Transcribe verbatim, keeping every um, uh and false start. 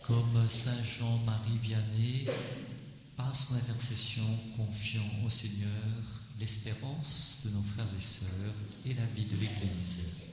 Comme Saint Jean-Marie Vianney, par son intercession, confions au Seigneur l'espérance de nos frères et sœurs et la vie de l'Église.